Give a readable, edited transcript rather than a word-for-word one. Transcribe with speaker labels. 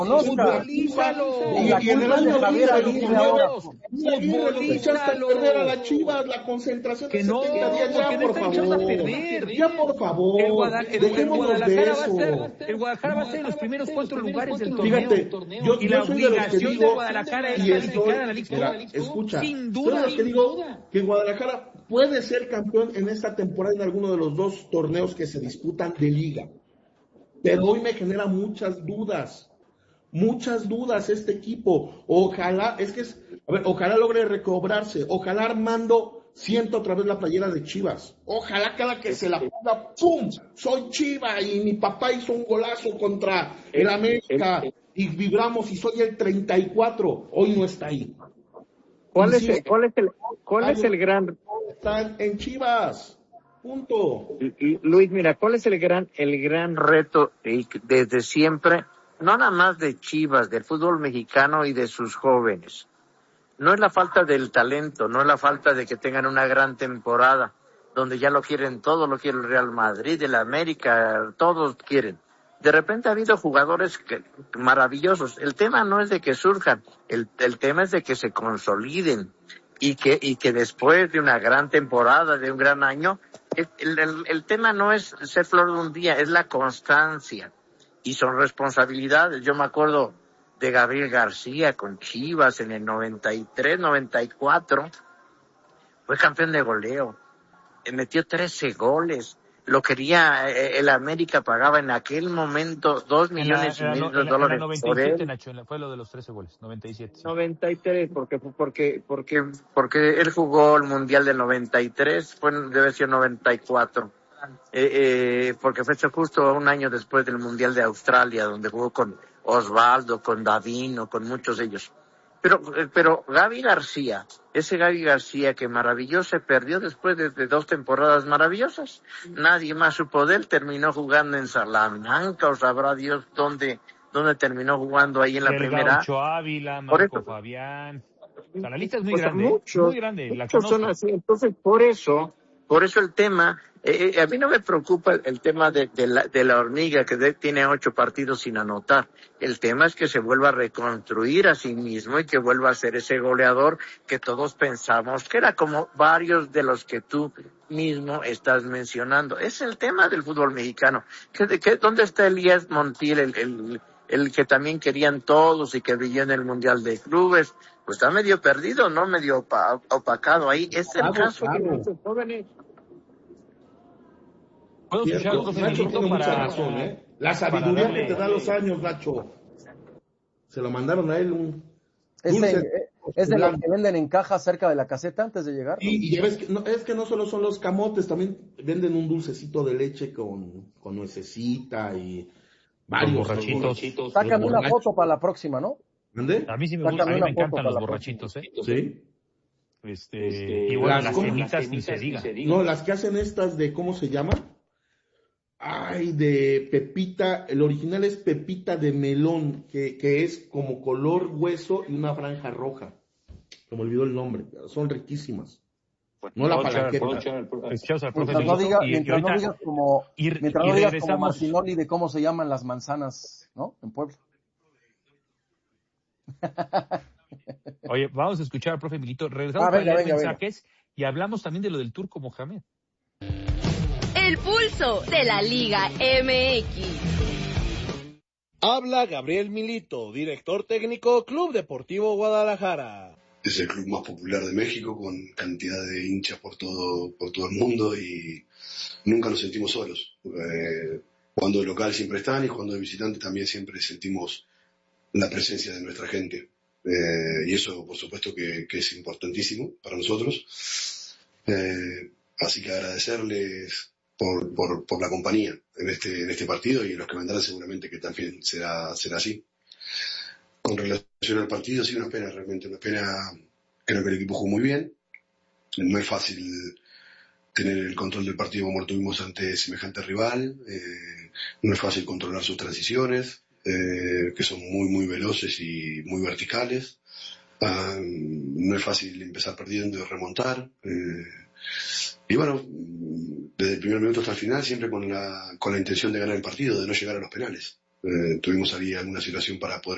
Speaker 1: conozca.
Speaker 2: Futbolízalo.
Speaker 1: Y en el año
Speaker 2: Javier
Speaker 1: Aguirre ahora.
Speaker 2: Futbolízalo.
Speaker 3: A perder a las Chivas, la concentración de
Speaker 2: Que no,
Speaker 3: 70 días,
Speaker 2: porque
Speaker 3: ya
Speaker 2: no
Speaker 3: por
Speaker 2: está echando a
Speaker 3: favor.
Speaker 2: perder.
Speaker 3: Ya por favor. Dejémonos de eso.
Speaker 2: El Guadalajara va a ser en los primeros 4 lugares del
Speaker 3: Fíjate,
Speaker 2: torneo.
Speaker 3: yo soy de los que digo,
Speaker 2: de Guadalajara es
Speaker 3: y
Speaker 2: calificar a la
Speaker 3: mira,
Speaker 2: Liga.
Speaker 3: escucha,
Speaker 2: Sin
Speaker 3: soy
Speaker 2: duda.
Speaker 3: de los que digo que Guadalajara puede ser campeón en esta temporada en alguno de los dos torneos que se disputan de liga. Pero hoy me genera muchas dudas este equipo. Ojalá, ojalá logre recobrarse, ojalá Armando sienta otra vez la playera de Chivas, ojalá cada que se la ponga, ¡pum! Soy Chiva y mi papá hizo un golazo contra el América y vibramos y soy el 34, hoy no está ahí.
Speaker 4: ¿Cuál es el gran?
Speaker 3: Están en Chivas. Punto.
Speaker 4: Luis, mira, ¿cuál es el gran reto desde siempre? No nada más de Chivas, del fútbol mexicano y de sus jóvenes. No es la falta del talento, no es la falta de que tengan una gran temporada, donde ya lo quieren todo, lo quiere el Real Madrid, el América, todos quieren. De repente ha habido jugadores maravillosos. El tema no es de que surjan, el tema es de que se consoliden y que después de una gran temporada, de un gran año, el tema no es ser flor de un día, es la constancia. Y son responsabilidades. Yo me acuerdo de Gabriel García con Chivas en el 93, 94. Fue campeón de goleo. Metió 13 goles. Lo quería, el América pagaba en aquel momento $2.5 millones
Speaker 5: en la
Speaker 4: por
Speaker 5: 97,
Speaker 4: él.
Speaker 5: Nacho, fue lo de los 13 goles, 97. Sí.
Speaker 4: 93, porque él jugó el Mundial del 93, debe ser 94. Porque fue justo un año después del Mundial de Australia, donde jugó con Osvaldo, con Davino, con muchos de ellos. Pero Gaby García, ese Gaby García que maravilloso, se perdió después de 2 temporadas maravillosas. Nadie más supo de él, terminó jugando en Salamanca, o sabrá Dios dónde terminó jugando ahí en la primera.
Speaker 5: Gaucho Ávila, Marco Fabián. O sea, la lista es muy grande, muy grande.
Speaker 4: Muchos son así, entonces por eso el tema, a mí no me preocupa el tema de la hormiga que tiene 8 partidos sin anotar. El tema es que se vuelva a reconstruir a sí mismo y que vuelva a ser ese goleador que todos pensamos que era, como varios de los que tú mismo estás mencionando. Es el tema del fútbol mexicano. ¿Dónde está Elías Montiel, el que también querían todos y que brilló en el Mundial de Clubes? Pues está medio perdido, ¿no? Medio opacado ahí. Es el caso de muchos jóvenes.
Speaker 5: ¿Puedo escuchar al profe
Speaker 3: Nacho tiene mucha
Speaker 5: para
Speaker 3: razón, ¿eh? La sabiduría que te da los años, Nacho. Se lo mandaron a él un dulce.
Speaker 1: ¿Es de lo que venden en caja cerca de la caseta antes de llegar?
Speaker 3: Y ya ves que no solo son los camotes, también venden un dulcecito de leche con nuececita y varios
Speaker 5: borrachitos.
Speaker 1: Sácame una foto para la próxima, ¿no?
Speaker 3: ¿Dónde?
Speaker 5: A mí sí me encantan los borrachitos, ¿eh?
Speaker 3: Sí.
Speaker 5: Y bueno, las semitas ni se diga.
Speaker 3: No, las que hacen estas de, ¿cómo se llama? Ay, de pepita, el original es pepita de melón, que es como color hueso y una franja roja. Se me olvidó el nombre, son riquísimas. No la palanqueta.
Speaker 1: Mientras no digas como Martinoli de cómo se llaman las manzanas, ¿no? En Puebla.
Speaker 5: Oye, vamos a escuchar al profe Milito. Regresamos para leer mensajes y hablamos también de lo del Turco Mohamed.
Speaker 6: El pulso de la Liga MX.
Speaker 7: Habla Gabriel Milito, director técnico Club Deportivo Guadalajara.
Speaker 8: Es el club más popular de México, con cantidad de hinchas por todo el mundo, y nunca nos sentimos solos. Jugando de local siempre están, y jugando de visitante también siempre sentimos la presencia de nuestra gente. Y eso, por supuesto, que es importantísimo para nosotros. Así que agradecerles por la compañía en este partido, y en los que vendrán seguramente que también será así. Con relación al partido, sí, realmente una pena. Creo que el equipo jugó muy bien. No es fácil tener el control del partido como lo tuvimos ante semejante rival. No es fácil controlar sus transiciones, que son muy, muy veloces y muy verticales. No es fácil empezar perdiendo y remontar. Y bueno, desde el primer minuto hasta el final, siempre con la intención de ganar el partido, de no llegar a los penales. Tuvimos ahí alguna situación para poder